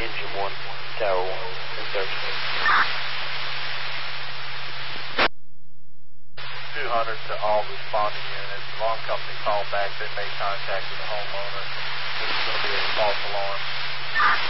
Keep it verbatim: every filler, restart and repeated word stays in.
Engine one, Tower one, in thirteen. two hundred to all responding units. Alarm company called back. They made contact with the homeowner. This is going to be a false alarm.